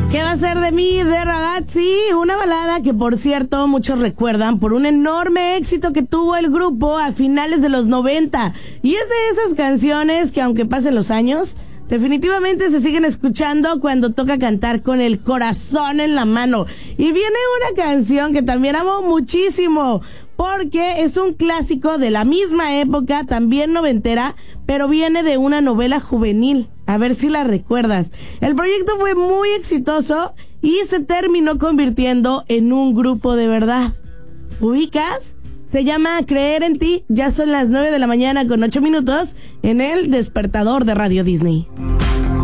¿Qué va a ser de mí, de Ragazzi? Una balada que, por cierto, muchos recuerdan por un enorme éxito que tuvo el grupo a finales de los 90. Y es de esas canciones que, aunque pasen los años, definitivamente se siguen escuchando cuando toca cantar con el corazón en la mano. Y viene una canción que también amo muchísimo, porque es un clásico de la misma época, también noventera, pero viene de una novela juvenil. A ver si la recuerdas. El proyecto fue muy exitoso y se terminó convirtiendo en un grupo de verdad. ¿Ubicas? Se llama Creer en Ti. Ya son las 9 de la mañana con 8 minutos en el despertador de Radio Disney.